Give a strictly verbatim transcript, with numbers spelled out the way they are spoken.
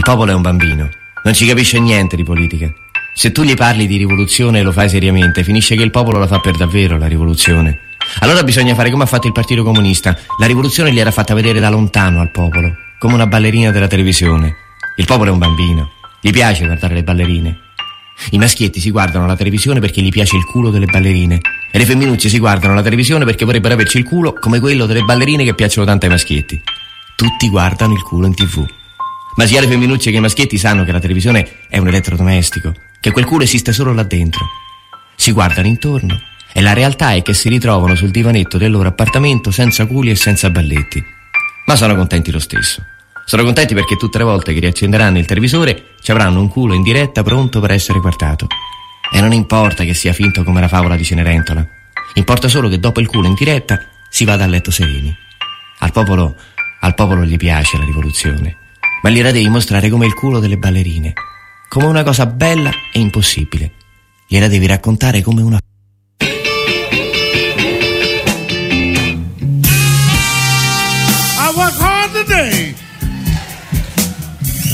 Il popolo è un bambino, non ci capisce niente di politica. Se tu gli parli di rivoluzione e lo fai seriamente, finisce che il popolo la fa per davvero, la rivoluzione. Allora bisogna fare come ha fatto il Partito Comunista. La rivoluzione gli era fatta vedere da lontano al popolo, come una ballerina della televisione. Il popolo è un bambino, gli piace guardare le ballerine. I maschietti si guardano la televisione perché gli piace il culo delle ballerine, e le femminucce si guardano la televisione perché vorrebbero averci il culo come quello delle ballerine che piacciono tanto ai maschietti. Tutti guardano il culo in tv. Ma sia le femminucce che i maschietti sanno che la televisione è un elettrodomestico, che quel culo esiste solo là dentro. Si guardano intorno e la realtà è che si ritrovano sul divanetto del loro appartamento senza culi e senza balletti. Ma sono contenti lo stesso. Sono contenti perché tutte le volte che riaccenderanno il televisore ci avranno un culo in diretta pronto per essere guardato. E non importa che sia finto come la favola di Cenerentola. Importa solo che dopo il culo in diretta si vada a letto sereni. Al popolo, al popolo gli piace la rivoluzione, ma gliela devi mostrare come il culo delle ballerine, come una cosa bella e impossibile. Gliela devi raccontare come una... I work hard today